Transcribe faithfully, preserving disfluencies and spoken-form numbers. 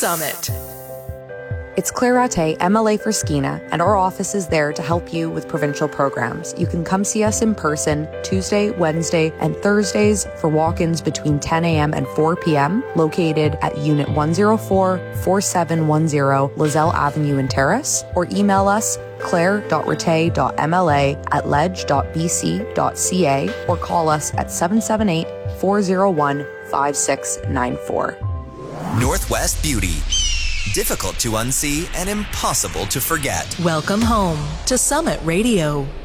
Summit. It's Claire Ratte, M L A for Skeena, and our office is there to help you with provincial programs. You can come see us in person Tuesday, Wednesday, and Thursdays for walk-ins between ten a.m. and four p.m. located at Unit one oh four, forty-seven ten Lozelle Avenue in Terrace, or email us claire.ratte.mla at ledge.bc.ca or call us at seven seven eight, four oh one, five six nine four. Northwest Beauty. Difficult to unsee and impossible to forget. Welcome home to Summit Radio.